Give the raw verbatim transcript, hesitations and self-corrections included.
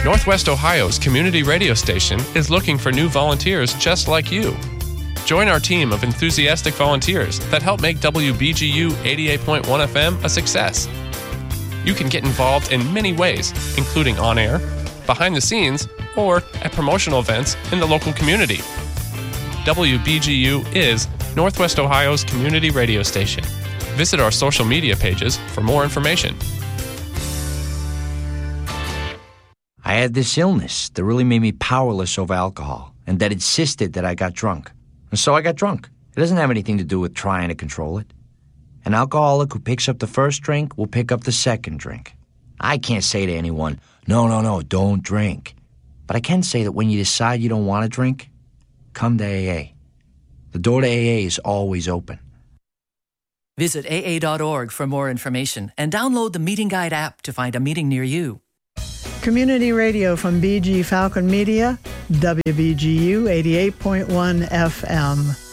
Northwest Ohio's community radio station is looking for new volunteers just like you. Join our team of enthusiastic volunteers that help make W B G U eighty-eight point one F M a success. You can get involved in many ways, including on air, behind the scenes, or at promotional events in the local community. W B G U is Northwest Ohio's community radio station. Visit our social media pages for more information. I had this illness that really made me powerless over alcohol and that insisted that I got drunk. And so I got drunk. It doesn't have anything to do with trying to control it. An alcoholic who picks up the first drink will pick up the second drink. I can't say to anyone, no, no, no, don't drink. But I can say that when you decide you don't want to drink, come to A A. The door to A A is always open. Visit A A dot org for more information and download the Meeting Guide app to find a meeting near you. Community radio from B G Falcon Media, W B G U eighty-eight point one F M.